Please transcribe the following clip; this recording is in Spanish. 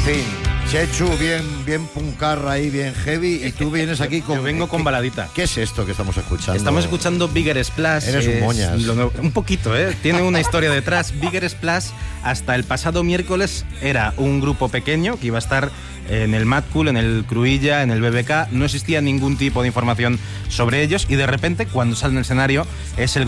fin, Chechu, bien puncarra ahí, bien heavy, y tú vienes aquí con... Yo vengo con baladita. ¿Qué es esto que estamos escuchando? Estamos escuchando Bigger Splash. Eres un moñas. Un poquito, ¿eh? Tiene una historia detrás. Bigger Splash, hasta el pasado miércoles, era un grupo pequeño que iba a estar en el Mad Cool, en el Cruïlla, en el BBK. No existía ningún tipo de información sobre ellos y de repente, cuando sale en el escenario, es el